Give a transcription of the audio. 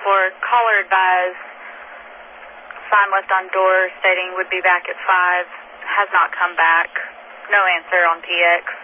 4, caller advised, sign left on door stating would be back at 5, has not come back. No answer on PX.